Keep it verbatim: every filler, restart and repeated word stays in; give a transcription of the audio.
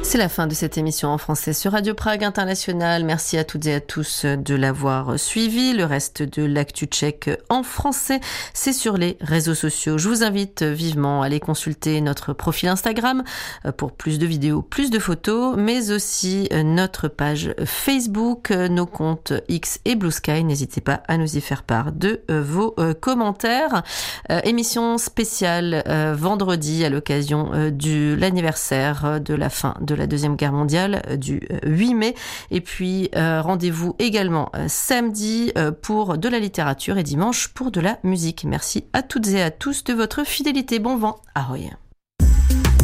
C'est la fin de cette émission en français sur Radio Prague International. Merci à toutes et à tous de l'avoir suivi. Le reste de l'actu tchèque en français, c'est sur les réseaux sociaux. Je vous invite vivement à aller consulter notre profil Instagram pour plus de vidéos, plus de photos, mais aussi notre page Facebook, nos comptes X et Blue Sky. N'hésitez pas à nous y faire part de vos commentaires. Émission spéciale vendredi à l'occasion de l'anniversaire de la fin de la Deuxième Guerre mondiale du huit mai. Et puis euh, rendez-vous également euh, samedi euh, pour de la littérature et dimanche pour de la musique. Merci à toutes et à tous de votre fidélité. Bon vent. Ahoy.